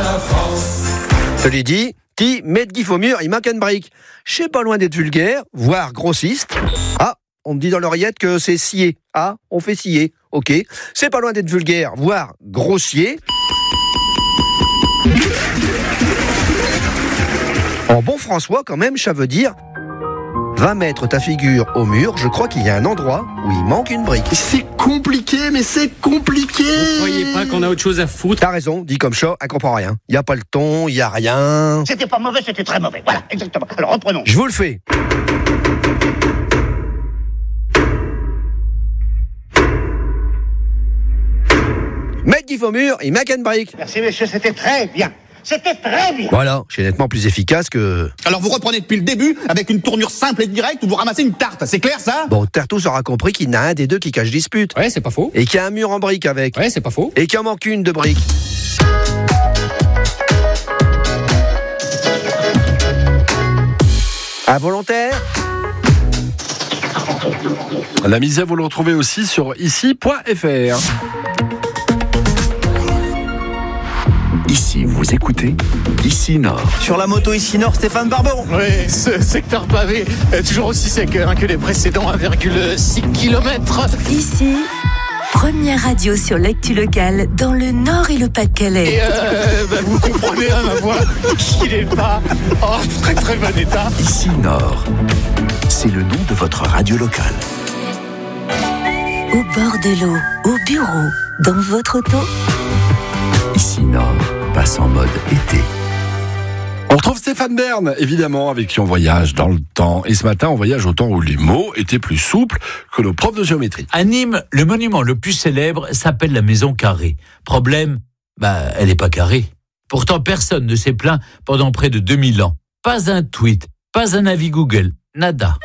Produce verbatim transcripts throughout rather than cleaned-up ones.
la France. Je l'ai dit, qui met de gif au mur, il manque une brique. Je suis pas loin d'être vulgaire, voire grossiste. Ah, on me dit dans l'oreillette que c'est scier. Ah, on fait scier. Ok. C'est pas loin d'être vulgaire, voire grossier. En bon François, quand même, ça veut dire va mettre ta figure au mur, je crois qu'il y a un endroit où il manque une brique. C'est compliqué, mais c'est compliqué. Vous croyez pas qu'on a autre chose à foutre? T'as raison, dit comme ça, elle comprend rien. Il y a pas le ton, il y a rien. C'était pas mauvais, c'était très mauvais. Voilà, exactement. Alors reprenons. Je vous le fais. Mettre gif au mur, il manque une brique. Merci messieurs, c'était très bien. C'était très bien. Voilà, je suis nettement plus efficace que... Alors vous reprenez depuis le début avec une tournure simple et directe où vous ramassez une tarte, c'est clair ça? Bon, Tertous aura compris qu'il y en a un des deux qui cache dispute. Ouais, c'est pas faux. Et qu'il y a un mur en brique avec. Ouais, c'est pas faux. Et qu'il en manque une de brique. Involontaire? La misère, vous le retrouvez aussi sur ici point f r. Ici, vous écoutez Ici Nord. Sur la moto Ici Nord, Stéphane Barbon. Oui, ce secteur pavé est toujours aussi sec hein, que les précédents un virgule six kilomètres. Ici, première radio sur l'actu locale dans le Nord et le Pas-de-Calais. Et euh, bah, vous comprenez à ma voix qu'il n'est pas en très très bon état. Ici Nord, c'est le nom de votre radio locale. Au bord de l'eau, au bureau, dans votre auto. Ici Nord passe en mode été. On retrouve Stéphane Bern, évidemment, avec qui on voyage dans le temps. Et ce matin, on voyage au temps où les mots étaient plus souples que nos profs de géométrie. À Nîmes, le monument le plus célèbre s'appelle la Maison Carrée. Problème, bah, elle n'est pas carrée. Pourtant, personne ne s'est plaint pendant près de deux mille ans. Pas un tweet, pas un avis Google, nada.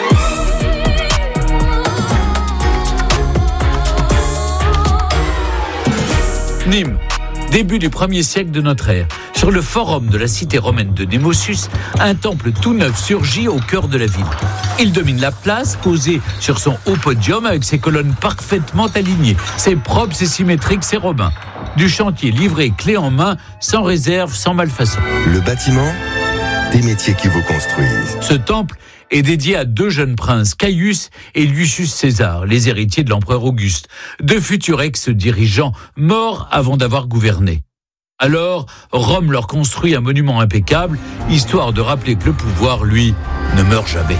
Nîmes, début du premier siècle de notre ère. Sur le forum de la cité romaine de Némosus, un temple tout neuf surgit au cœur de la ville. Il domine la place, posé sur son haut podium avec ses colonnes parfaitement alignées. C'est propre, c'est symétrique, c'est romain. Du chantier livré clé en main, sans réserve, sans malfaçon. Le bâtiment, des métiers qui vous construisent. Ce temple est dédié à deux jeunes princes, Caius et Lucius César, les héritiers de l'empereur Auguste, deux futurs ex-dirigeants morts avant d'avoir gouverné. Alors, Rome leur construit un monument impeccable, histoire de rappeler que le pouvoir, lui, ne meurt jamais.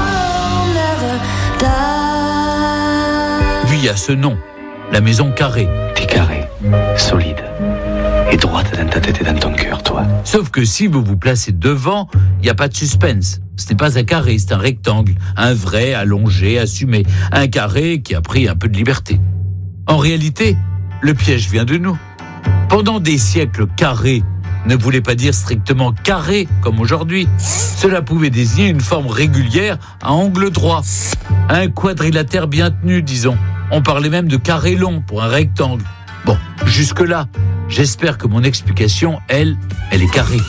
Puis il y a ce nom, la Maison Carrée. T'es carré, solide, et droite dans ta tête et dans ton cœur, toi. Sauf que si vous vous placez devant, il n'y a pas de suspense. Ce n'est pas un carré, c'est un rectangle, un vrai, allongé, assumé. Un carré qui a pris un peu de liberté. En réalité, le piège vient de nous. Pendant des siècles, carré ne voulait pas dire strictement carré, comme aujourd'hui. Cela pouvait désigner une forme régulière à angle droit. Un quadrilatère bien tenu, disons. On parlait même de carré long pour un rectangle. Bon, jusque-là, j'espère que mon explication, elle, elle est carrée.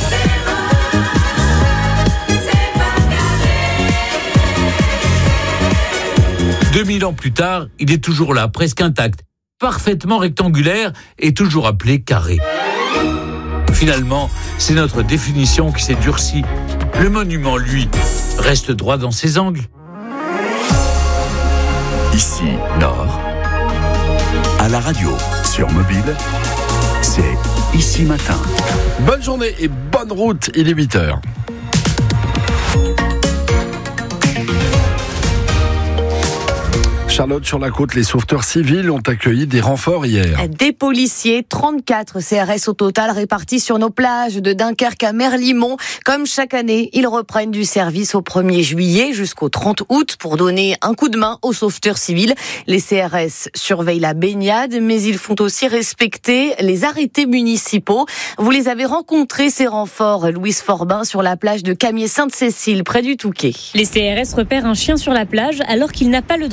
deux mille ans plus tard, il est toujours là, presque intact, parfaitement rectangulaire et toujours appelé carré. Finalement, c'est notre définition qui s'est durcie. Le monument, lui, reste droit dans ses angles. Ici, Nord, à la radio, sur mobile, c'est Ici Matin. Bonne journée et bonne route, il est huit heures. Charlotte, sur la côte, les sauveteurs civils ont accueilli des renforts hier. Des policiers, trente-quatre C R S au total répartis sur nos plages de Dunkerque à Merlimont. Comme chaque année, ils reprennent du service au premier juillet jusqu'au trente août pour donner un coup de main aux sauveteurs civils. Les C R S surveillent la baignade, mais ils font aussi respecter les arrêtés municipaux. Vous les avez rencontrés, ces renforts, Louise Forbin, sur la plage de Camier-Sainte-Cécile, près du Touquet. Les C R S repèrent un chien sur la plage alors qu'il n'a pas le droit de s'y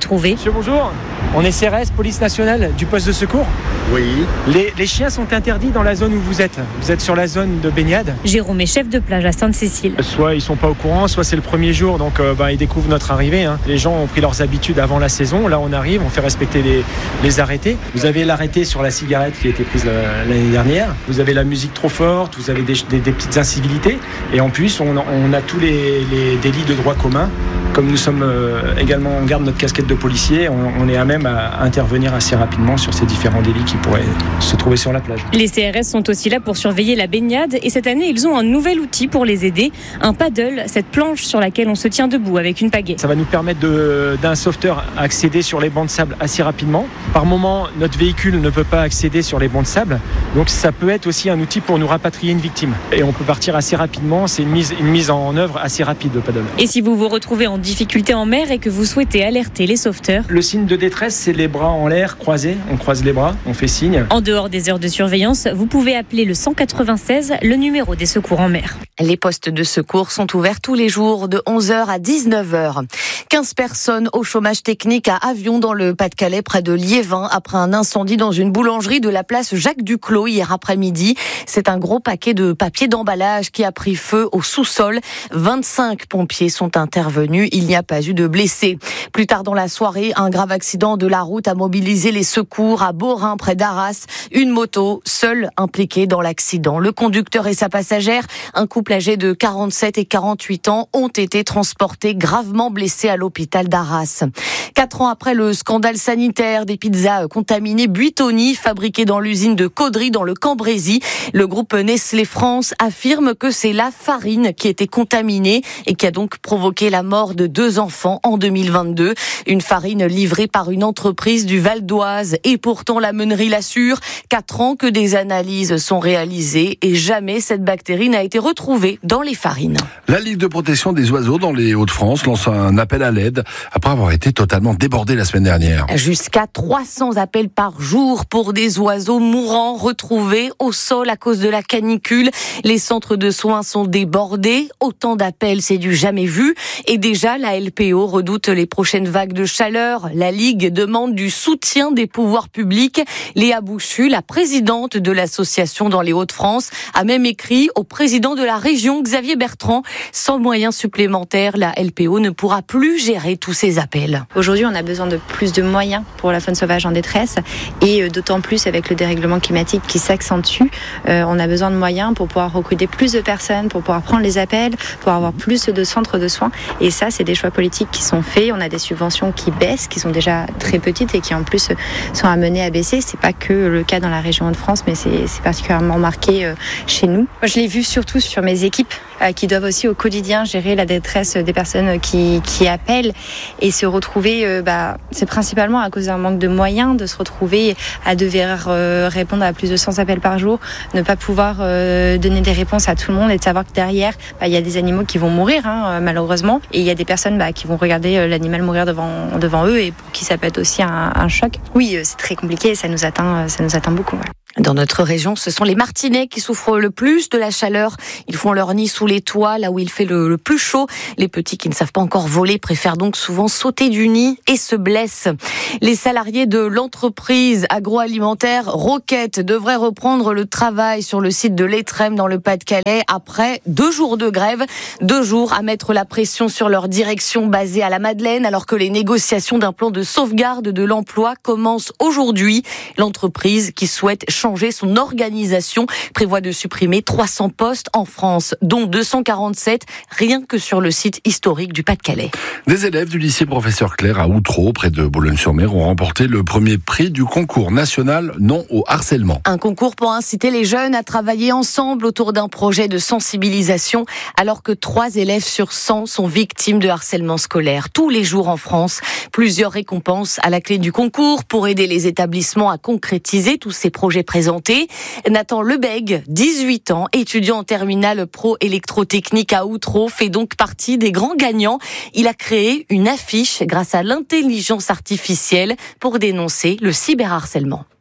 retrouver. Monsieur, bonjour. On est C R S, police nationale du poste de secours. Oui. Les, les chiens sont interdits dans la zone où vous êtes. Vous êtes sur la zone de baignade. Jérôme est chef de plage à Sainte-Cécile. Soit ils sont pas au courant, soit c'est le premier jour, donc euh, bah, ils découvrent notre arrivée. Hein. Les gens ont pris leurs habitudes avant la saison. Là, on arrive, on fait respecter les, les arrêtés. Vous avez l'arrêté sur la cigarette qui a été prise l'année dernière. Vous avez la musique trop forte, vous avez des, des, des petites incivilités. Et en plus, on, on a tous les, les délits de droit commun. Comme nous sommes euh, également, on garde notre casquette de policier, on, on est à même à intervenir assez rapidement sur ces différents délits qui pourraient se trouver sur la plage. Les C R S sont aussi là pour surveiller la baignade et cette année, ils ont un nouvel outil pour les aider, un paddle, cette planche sur laquelle on se tient debout avec une pagaie. Ça va nous permettre de, d'un sauveteur accéder sur les bancs de sable assez rapidement. Par moment, notre véhicule ne peut pas accéder sur les bancs de sable, donc ça peut être aussi un outil pour nous rapatrier une victime. Et on peut partir assez rapidement, c'est une mise, une mise en œuvre assez rapide le paddle. Et si vous vous retrouvez en difficulté en mer et que vous souhaitez alerter les sauveteurs, le signe de détresse, c'est les bras en l'air croisés. On croise les bras, on fait signe. En dehors des heures de surveillance, vous pouvez appeler le cent quatre-vingt-seize, le numéro des secours en mer. Les postes de secours sont ouverts tous les jours de onze heures à dix-neuf heures. quinze personnes au chômage technique à Avion dans le Pas-de-Calais près de Liévin après un incendie dans une boulangerie de la place Jacques Duclos hier après-midi. C'est un gros paquet de papier d'emballage qui a pris feu au sous-sol. vingt-cinq pompiers sont intervenus. Il n'y a pas eu de blessés. Plus tard dans la soirée, un grave accident de la route a mobilisé les secours à Beaurain près d'Arras. Une moto, seule impliquée dans l'accident. Le conducteur et sa passagère, un couple âgé de quarante-sept et quarante-huit ans, ont été transportés gravement blessés à l'hôpital d'Arras. Quatre ans après le scandale sanitaire des pizzas contaminées Buitoni, fabriquées dans l'usine de Caudry dans le Cambrésis, le groupe Nestlé France affirme que c'est la farine qui était contaminée et qui a donc provoqué la mort de deux enfants en deux mille vingt-deux. Une farine livrée par une entreprise du Val d'Oise. Et pourtant, la meunerie l'assure, quatre ans que des analyses sont réalisées et jamais cette bactérie n'a été retrouvée dans les farines. La Ligue de protection des oiseaux dans les Hauts-de-France lance un appel à l'aide après avoir été totalement débordée la semaine dernière. Jusqu'à trois cents appels par jour pour des oiseaux mourants retrouvés au sol à cause de la canicule. Les centres de soins sont débordés. Autant d'appels, c'est du jamais vu. Et déjà, la L P O redoute les prochaines vagues de chaleur. La Ligue demande du soutien des pouvoirs publics. Léa Bouchu, la présidente de l'association dans les Hauts-de-France, a même écrit au président de la région, Xavier Bertrand. Sans moyens supplémentaires, la L P O ne pourra plus gérer tous ces appels. Aujourd'hui, on a besoin de plus de moyens pour la faune sauvage en détresse et d'autant plus avec le dérèglement climatique qui s'accentue. Euh, on a besoin de moyens pour pouvoir recruter plus de personnes, pour pouvoir prendre les appels, pour avoir plus de centres de soins. Et ça, c'est des choix politiques qui sont faits. On a des subventions qui baissent, qui sont déjà très petites et qui en plus sont amenées à baisser. C'est pas que le cas dans la région de France, mais c'est, c'est particulièrement marqué chez nous. Moi, je l'ai vu surtout sur mes équipes euh, qui doivent aussi au quotidien gérer la détresse des personnes qui, qui appellent et se retrouver, euh, bah, c'est principalement à cause d'un manque de moyens de se retrouver à devoir euh, répondre à plus de cent appels par jour, ne pas pouvoir euh, donner des réponses à tout le monde et de savoir que derrière, bah, il y a des animaux qui vont mourir, hein, malheureusement, et il y a des personnes bah, qui vont regarder euh, l'animal mourir devant, devant eux et pour qui ça peut être aussi un, un choc. Oui, euh, c'est très compliqué et ça nous atteint, ça nous atteint beaucoup. Ouais. Dans notre région, ce sont les martinets qui souffrent le plus de la chaleur. Ils font leur nid sous les toits, là où il fait le, le plus chaud. Les petits qui ne savent pas encore voler préfèrent donc souvent sauter du nid et se blessent. Les salariés de l'entreprise agroalimentaire Roquette devraient reprendre le travail sur le site de l'Étrême dans le Pas-de-Calais après deux jours de grève. Deux jours à mettre la pression sur leur direction basée à la Madeleine, alors que les négociations d'un plan de sauvegarde de l'emploi commencent aujourd'hui. L'entreprise qui souhaite changer changer son organisation, prévoit de supprimer trois cents postes en France, dont deux cent quarante-sept rien que sur le site historique du Pas-de-Calais. Des élèves du lycée Professeur Clerc à Outreau, près de Boulogne-sur-Mer, ont remporté le premier prix du concours national non au harcèlement. Un concours pour inciter les jeunes à travailler ensemble autour d'un projet de sensibilisation, alors que trois élèves sur cent sont victimes de harcèlement scolaire tous les jours en France. Plusieurs récompenses à la clé du concours pour aider les établissements à concrétiser tous ces projets présentés. Nathan Lebègue, dix-huit ans, étudiant en terminale pro électrotechnique à Outreau, fait donc partie des grands gagnants. Il a créé une affiche grâce à l'intelligence artificielle pour dénoncer le cyberharcèlement.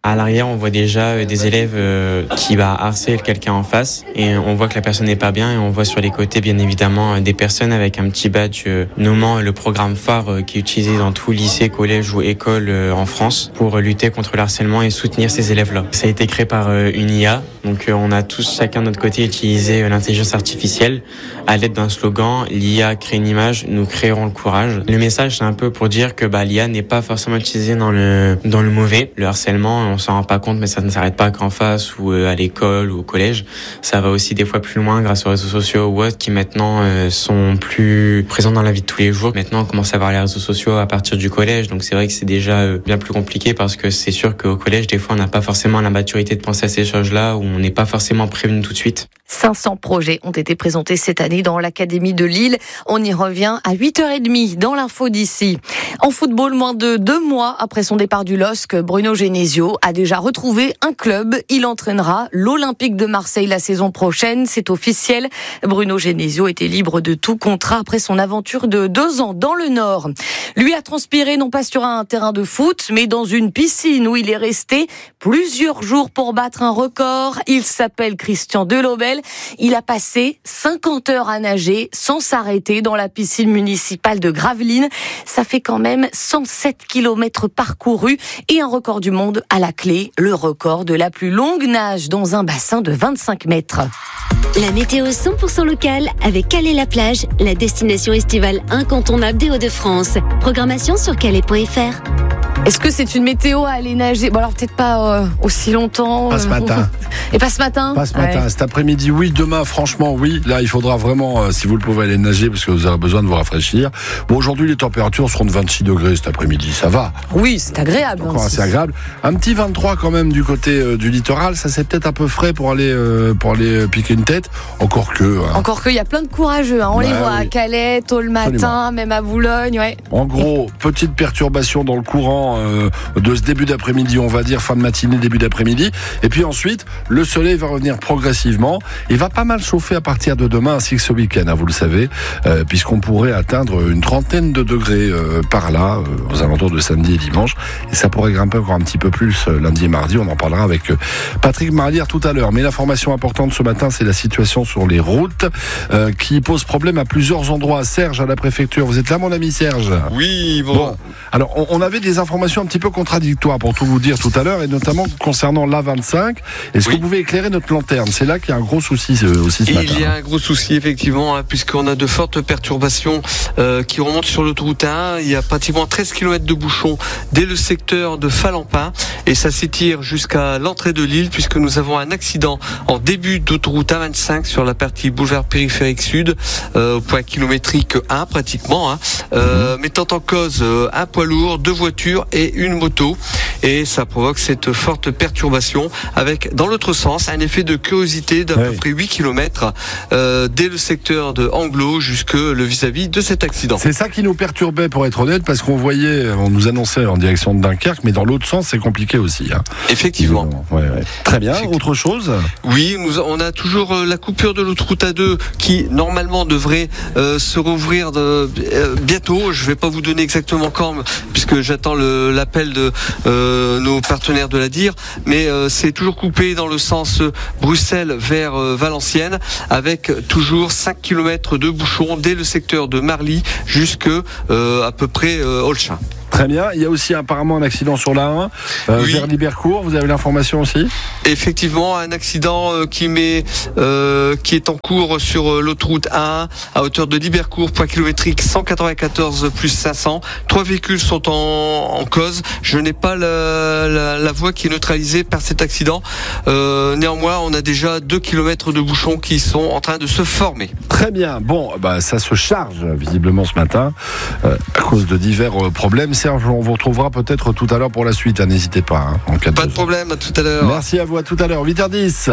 À l'arrière, on voit déjà des élèves qui va harceler quelqu'un en face et on voit que la personne n'est pas bien et on voit sur les côtés bien évidemment des personnes avec un petit badge nommant le programme phare qui est utilisé dans tout lycée, collège ou école en France pour lutter contre le harcèlement et soutenir ces élèves-là. Ça a été créé par une I A, donc on a tous chacun de notre côté utilisé l'intelligence artificielle à l'aide d'un slogan, l'I A crée une image, nous créerons le courage. Le message c'est un peu pour dire que bah, l'I A n'est pas forcément utilisée dans le, dans le mauvais. Le harcèlement, on s'en rend pas compte mais ça ne s'arrête pas qu'en face ou à l'école ou au collège. Ça va aussi des fois plus loin grâce aux réseaux sociaux ou autres qui maintenant euh, sont plus présents dans la vie de tous les jours. Maintenant on commence à voir les réseaux sociaux à partir du collège, donc c'est vrai que c'est déjà euh, bien plus compliqué parce que c'est sûr qu'au collège des fois on n'a pas forcément la maturité de penser à ces choses-là ou on n'est pas forcément prévenu tout de suite. cinq cents projets ont été présentés cette année dans l'Académie de Lille. On y revient à huit heures trente dans l'info d'ici. En football, moins de deux mois après son départ du L O S C, Bruno Genesio a déjà retrouvé un club. Il entraînera l'Olympique de Marseille la saison prochaine. C'est officiel. Bruno Genesio était libre de tout contrat après son aventure de deux ans dans le Nord. Lui a transpiré non pas sur un terrain de foot, mais dans une piscine où il est resté plusieurs jours pour battre un record. Il s'appelle Christian Delobel. Il a passé cinquante heures à nager sans s'arrêter dans la piscine municipale de Gravelines. Ça fait quand même cent sept kilomètres parcourus et un record du monde à la clé, le record de la plus longue nage dans un bassin de vingt-cinq mètres. La météo cent pour cent locale avec Calais-la-Plage, la destination estivale incontournable des Hauts-de-France. Programmation sur calais point f r. Est-ce que c'est une météo à aller nager ? Bon alors peut-être pas euh, aussi longtemps. Pas ce matin. Et pas ce matin ? Pas ce matin. Ouais. Cet après-midi, oui. Demain, franchement, oui. Là, il faudra vraiment, euh, si vous le pouvez, aller nager parce que vous aurez besoin de vous rafraîchir. Bon, aujourd'hui, les températures seront de vingt-six degrés cet après-midi. Ça va. Oui, c'est agréable. Encore assez agréable. Un petit vingt-trois quand même du côté euh, du littoral. Ça, c'est peut-être un peu frais pour aller euh, pour aller piquer une tête. Encore que. Hein. Encore que, il y a plein de courageux. Hein. On bah, les voit oui. à Calais, tôt le matin, Absolument. Même à Boulogne. Ouais. En gros, petite perturbation dans le courant euh, de ce début d'après-midi, on va dire fin de matinée, début d'après-midi. Et puis ensuite, le soleil va revenir progressivement. Il va pas mal chauffer à partir de demain ainsi que ce week-end, hein, vous le savez, euh, puisqu'on pourrait atteindre une trentaine de degrés euh, par là, euh, aux alentours de samedi et dimanche. Et ça pourrait grimper encore un petit peu plus euh, lundi et mardi. On en parlera avec euh, Patrick Marlière tout à l'heure. Mais l'information importante ce matin, c'est la situation sur les routes euh, qui pose problème à plusieurs endroits. Serge, à la préfecture, vous êtes là, mon ami Serge ? Oui, bon. bon. Alors, on, on avait des informations un petit peu contradictoires pour tout vous dire tout à l'heure, et notamment concernant l'A vingt-cinq. Est-ce oui. que vous pouvez éclairer notre lanterne ? C'est là qu'il y a un gros souci euh, aussi ce Il matin. Il y a un gros souci, effectivement, hein, puisqu'on a de fortes perturbations euh, qui remontent sur l'autoroute un. Il y a pratiquement treize kilomètres de bouchons dès le secteur de Falampin, et ça s'étire jusqu'à l'entrée de Lille, puisque nous avons un accident en début d'autoroute A vingt-cinq sur la partie boulevard périphérique sud, euh, au point kilométrique un pratiquement, hein, euh, mmh. mettant en cause euh, un poids lourd, deux voitures et une moto. Et ça provoque cette forte perturbation avec, dans l'autre sens, un effet de curiosité d'à oui. peu près huit kilomètres euh, dès le secteur de Anglo jusque le vis-à-vis de cet accident. C'est ça qui nous perturbait, pour être honnête, parce qu'on voyait, on nous annonçait en direction de Dunkerque, mais dans l'autre sens, c'est compliqué aussi. Hein. Effectivement. Ouais, ouais. Très bien. Autre chose ? Oui, nous, on a toujours euh, la coupure de l'autoroute A deux qui, normalement, devrait euh, se rouvrir de, euh, bientôt. Je ne vais pas vous donner exactement quand, puisque j'attends le, l'appel de euh, nos partenaires de la D I R, mais euh, c'est toujours coupé dans le sens Bruxelles vers euh, Valenciennes, avec toujours cinq kilomètres de bouchons dès le secteur de Marly jusque euh, à peu près euh, Olchin. Très bien. Il y a aussi apparemment un accident sur la un euh, oui. vers Libercourt. Vous avez l'information aussi ? Effectivement, un accident euh, qui met, euh, qui est en cours sur euh, l'autoroute A un à hauteur de Libercourt, point kilométrique cent quatre-vingt-quatorze plus cinq cents. Trois véhicules sont en, en cause. Je n'ai pas la, la, la voie qui est neutralisée par cet accident. Euh, néanmoins, on a déjà deux kilomètres de bouchons qui sont en train de se former. Très bien. Bon, bah ça se charge visiblement ce matin euh, à cause de divers euh, problèmes. Serge, on vous retrouvera peut-être tout à l'heure pour la suite, hein, n'hésitez pas. Hein, en cas de pas de problème, à tout à l'heure. Merci à vous, à tout à l'heure, huit heures dix.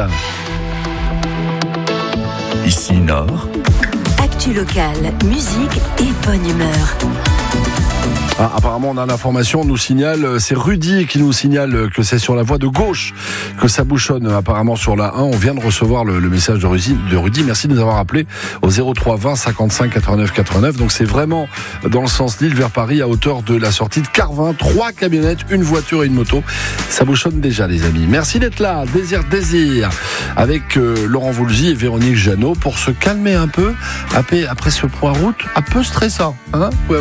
Ici Nord. Actu locale, musique et bonne humeur. Ah, apparemment, on a l'information, on nous signale, c'est Rudy qui nous signale que c'est sur la voie de gauche que ça bouchonne apparemment sur la un. On vient de recevoir le, le message de Rudy, de Rudy. Merci de nous avoir appelé au zéro trois vingt cinquante-cinq quatre-vingt-neuf quatre-vingt-neuf. Donc c'est vraiment dans le sens Lille vers Paris à hauteur de la sortie de Carvin. Trois camionnettes, une voiture et une moto. Ça bouchonne déjà, les amis. Merci d'être là. Désir, désir. Avec euh, Laurent Voulzy et Véronique Jeannot pour se calmer un peu après, après ce point route un peu stressant. Hein, ouais,